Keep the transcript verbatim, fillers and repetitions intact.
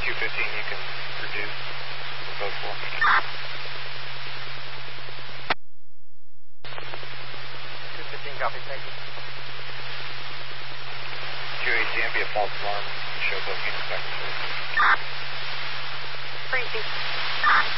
Q fifteen, you can reduce the code for. Q fifteen, copy, thank you. Q eighteen, be a false alarm. Show booking inspector. Freezing.